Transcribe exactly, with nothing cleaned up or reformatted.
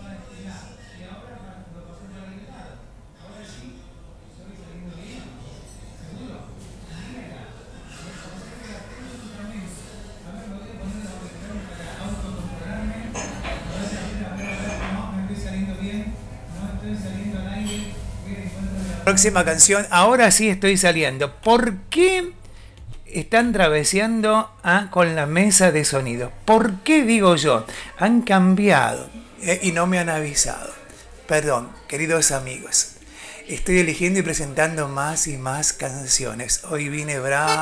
Próxima canción, ahora sí estoy saliendo. ¿Por qué están traveseando ah, con la mesa de sonido? ¿Por qué digo yo? Han cambiado eh, y no me han avisado. Perdón, queridos amigos. Estoy eligiendo y presentando más y más canciones. Hoy vine bravo.